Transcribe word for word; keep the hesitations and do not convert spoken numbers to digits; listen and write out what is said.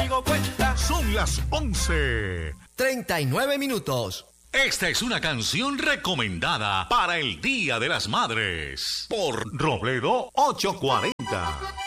conmigo cuenta. Son las once. treinta y nueve minutos. Esta es una canción recomendada para el Día de las Madres por Robledo ochocientos cuarenta.